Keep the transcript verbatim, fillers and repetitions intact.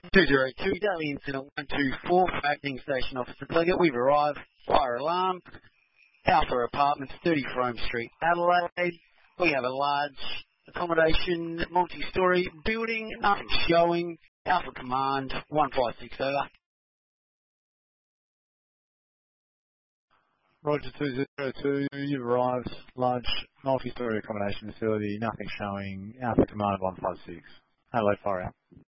two zero two, daily incident one two four, acting station officer Glegor. We've arrived. Fire alarm. Alpha Apartments, thirty Frome Street, Adelaide. We have a large accommodation, multi-storey building, nothing showing. Alpha Command, one five six over. Roger two zero two, you've arrived. Large multi-storey accommodation facility, nothing showing. Alpha Command one five six. Hello, fire out.